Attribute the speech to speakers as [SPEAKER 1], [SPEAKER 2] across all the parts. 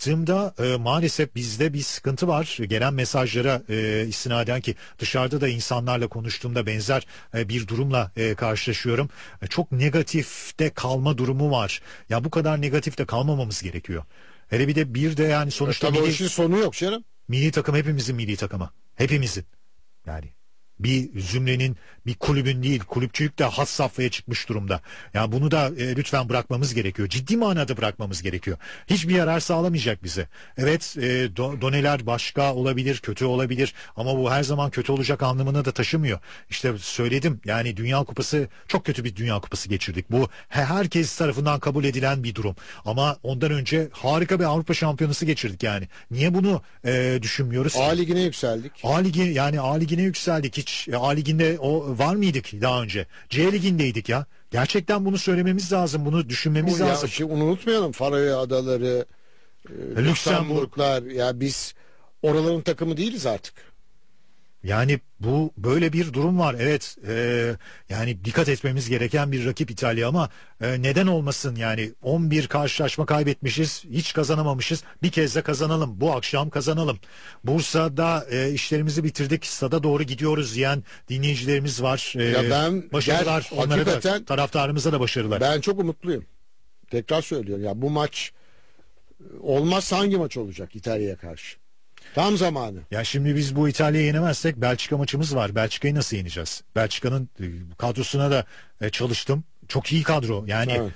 [SPEAKER 1] baktığımda maalesef bizde bir sıkıntı var. Gelen mesajlara istinaden ki dışarıda da insanlarla konuştuğumda benzer bir durumla karşılaşıyorum. Çok negatifte kalma durumu var. Ya bu kadar negatifte kalmamamız gerekiyor. Hele bir de yani sonuçta
[SPEAKER 2] Tabii o işin sonu yok canım.
[SPEAKER 1] milli takım hepimizin milli takımı. Hepimizin. Yani bir zümrenin, bir kulübün değil, kulüpçülük de has safhaya çıkmış durumda. Ya bunu da lütfen bırakmamız gerekiyor. Ciddi manada bırakmamız gerekiyor. Hiçbir yarar sağlamayacak bize. Evet, doneler başka olabilir, kötü olabilir ama bu her zaman kötü olacak anlamına da taşımıyor. İşte söyledim yani Dünya Kupası çok kötü bir Dünya Kupası geçirdik. Bu herkes tarafından kabul edilen bir durum. Ama ondan önce harika bir Avrupa Şampiyonası geçirdik yani. Niye bunu düşünmüyoruz?
[SPEAKER 2] A Ligi'ne yükseldik.
[SPEAKER 1] A Ligi'ne yükseldik. Hiç A Ligi'nde o var mıydık daha önce? C Ligi'ndeydik ya. Gerçekten bunu söylememiz lazım. Bunu düşünmemiz lazım.
[SPEAKER 2] Şimdi unutmayalım Faroe Adaları, Lüksemburglar. Ya biz oraların takımı değiliz artık.
[SPEAKER 1] Yani bu böyle bir durum var. Evet, yani dikkat etmemiz gereken bir rakip İtalya ama neden olmasın yani 11 karşılaşma kaybetmişiz, hiç kazanamamışız. Bir kez de kazanalım. Bu akşam kazanalım. Bursa'da işlerimizi bitirdik, stada doğru gidiyoruz diyen dinleyicilerimiz var.
[SPEAKER 2] Ya ben
[SPEAKER 1] başarılar onlara da, taraftarımıza da başarılar.
[SPEAKER 2] Ben çok umutluyum. Tekrar söylüyorum ya bu maç olmazsa hangi maç olacak İtalya'ya karşı? Tam zamanı.
[SPEAKER 1] Ya şimdi biz bu İtalya'yı yenemezsek Belçika maçımız var. Belçika'yı nasıl yeneceğiz? Belçika'nın kadrosuna da çalıştım. Çok iyi kadro. Yani
[SPEAKER 2] evet.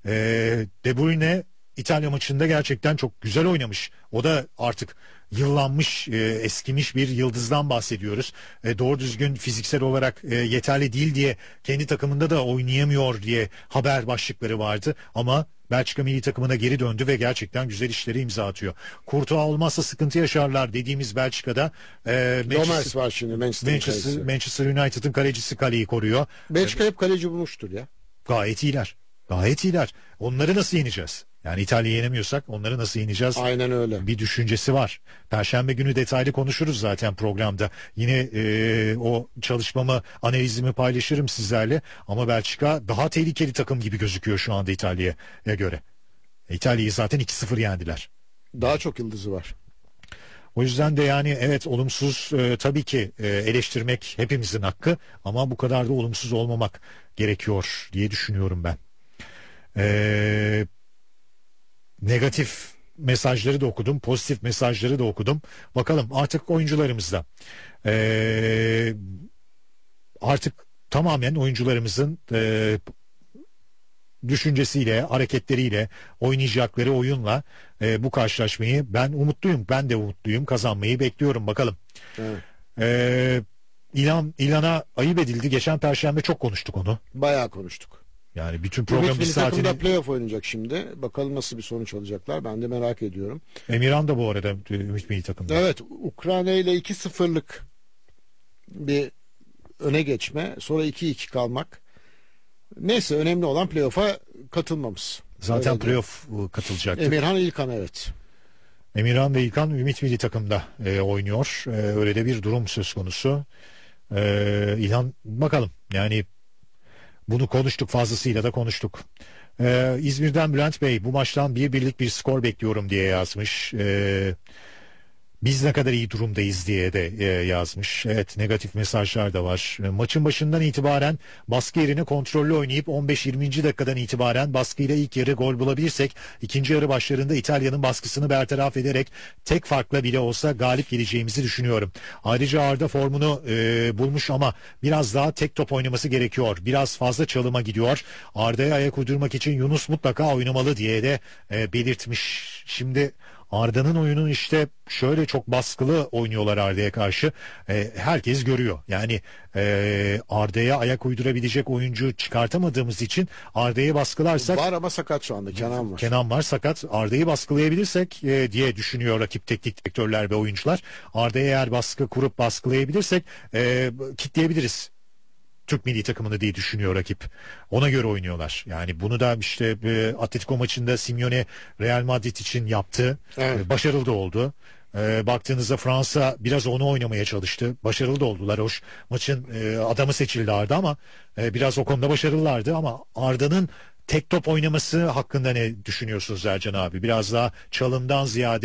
[SPEAKER 1] De Bruyne İtalya maçında gerçekten çok güzel oynamış. O da artık yıllanmış, eskimiş bir yıldızdan bahsediyoruz. Doğru düzgün fiziksel olarak yeterli değil diye kendi takımında da oynayamıyor diye haber başlıkları vardı. Ama Belçika milli takımına geri döndü ve gerçekten güzel işleri imza atıyor. Courtois olmazsa sıkıntı yaşarlar dediğimiz Belçika'da
[SPEAKER 2] Gomez var şimdi
[SPEAKER 1] Manchester United'ın kalecisi kaleyi koruyor.
[SPEAKER 2] Belçika hep kaleci bulmuştur ya.
[SPEAKER 1] Gayet iyiler. Gayet iyiler. Onları nasıl yeneceğiz? Yani İtalya'yı yenemiyorsak onları nasıl yeneceğiz?
[SPEAKER 2] Aynen öyle.
[SPEAKER 1] Bir düşüncesi var. Perşembe günü detaylı konuşuruz zaten programda. Yine o çalışmamı, analizimi paylaşırım sizlerle. Ama Belçika daha tehlikeli takım gibi gözüküyor şu anda İtalya'ya göre. İtalya'yı zaten 2-0 yendiler.
[SPEAKER 2] Daha çok yıldızı var.
[SPEAKER 1] O yüzden de yani evet olumsuz tabii ki eleştirmek hepimizin hakkı. Ama bu kadar da olumsuz olmamak gerekiyor diye düşünüyorum ben. Negatif mesajları da okudum, pozitif mesajları da okudum. Bakalım artık oyuncularımızda artık tamamen oyuncularımızın düşüncesiyle, hareketleriyle, oynayacakları oyunla bu karşılaşmayı ben umutluyum. Ben de umutluyum. Kazanmayı bekliyorum. Bakalım.
[SPEAKER 2] Evet.
[SPEAKER 1] İlan'a ayıp edildi. Geçen Perşembe çok konuştuk onu.
[SPEAKER 2] Bayağı konuştuk.
[SPEAKER 1] Yani bütün program bir saatini...
[SPEAKER 2] takımda playoff oynayacak şimdi. Bakalım nasıl bir sonuç alacaklar. Ben de merak ediyorum.
[SPEAKER 1] Emirhan da bu arada Ümit milli takımda.
[SPEAKER 2] Evet. Ukrayna ile 2-0'lık bir öne geçme. Sonra 2-2 kalmak. Neyse önemli olan playoff'a katılmamız.
[SPEAKER 1] Zaten playoff katılacaktı.
[SPEAKER 2] Emirhan İlkan evet.
[SPEAKER 1] Emirhan ve İlkan Ümit milli takımda oynuyor. Öyle de bir durum söz konusu. İlhan bakalım yani bunu konuştuk, fazlasıyla da konuştuk. İzmir'den Bülent Bey bu maçtan 1-1'lik bir skor bekliyorum diye yazmış. Biz ne kadar iyi durumdayız diye de yazmış. Evet, negatif mesajlar da var. Maçın başından itibaren baskı yerine kontrollü oynayıp 15-20. dakikadan itibaren baskıyla ilk yarı gol bulabilirsek ikinci yarı başlarında İtalya'nın baskısını bertaraf ederek tek farkla bile olsa galip geleceğimizi düşünüyorum. Ayrıca Arda formunu bulmuş ama biraz daha tek top oynaması gerekiyor. Biraz fazla çalıma gidiyor. Arda'ya ayak uydurmak için Yunus mutlaka oynamalı diye de belirtmiş. Şimdi Arda'nın oyunu işte şöyle çok baskılı oynuyorlar Arda'ya karşı. Herkes görüyor. Yani Arda'ya ayak uydurabilecek oyuncu çıkartamadığımız için Arda'yı baskılarsak...
[SPEAKER 2] Var ama sakat şu anda. Kenan var.
[SPEAKER 1] Kenan var sakat. Arda'yı baskılayabilirsek diye düşünüyor rakip teknik direktörler ve oyuncular. Arda'ya eğer baskı kurup baskılayabilirsek kitleyebiliriz Türk milli takımını diye düşünüyor rakip. Ona göre oynuyorlar. Yani bunu da işte Atletico maçında Simeone Real Madrid için yaptı.
[SPEAKER 2] Evet.
[SPEAKER 1] Başarılı da oldu. Baktığınızda Fransa biraz onu oynamaya çalıştı. Başarılı da oldular. Hoş maçın adamı seçildi Arda ama biraz o konuda başarılılardı ama Arda'nın tek top oynaması hakkında ne düşünüyorsunuz Ercan abi? Biraz daha çalımdan ziyade